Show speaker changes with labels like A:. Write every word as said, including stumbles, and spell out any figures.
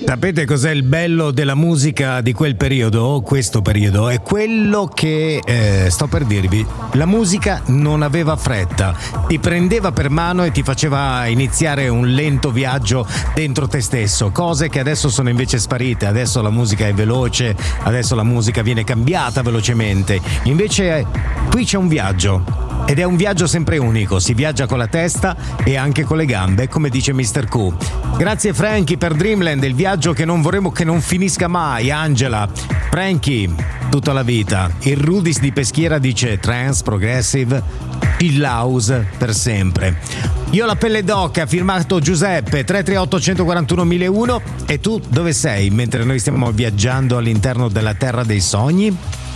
A: Sapete cos'è il bello della musica di quel periodo, questo periodo? È quello che, eh, sto per dirvi, la musica non aveva fretta, ti prendeva per mano e ti faceva iniziare un lento viaggio dentro te stesso, cose che adesso sono invece sparite. Adesso la musica è veloce, adesso la musica viene cambiata velocemente, invece qui c'è un viaggio. Ed è un viaggio sempre unico, si viaggia con la testa e anche con le gambe, come dice mister Q. Grazie Frankie per Dreamland, il viaggio che non vorremmo che non finisca mai. Angela, Frankie, tutta la vita. Il Rudis di Peschiera dice trance, progressive, chill house per sempre. Io la pelle d'oca, firmato Giuseppe, tre tre otto uno quattro uno uno. E tu dove sei mentre noi stiamo viaggiando all'interno della terra dei sogni?